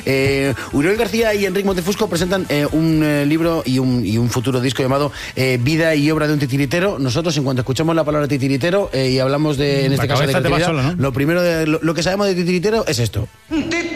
Uriol García y Enric Montefusco presentan un libro y un futuro disco llamado Vida y obra de un titiritero. Nosotros, en cuanto escuchamos la palabra titiritero y hablamos de, en este caso, de creatividad, sola, ¿no? lo primero lo que sabemos de titiritero es esto.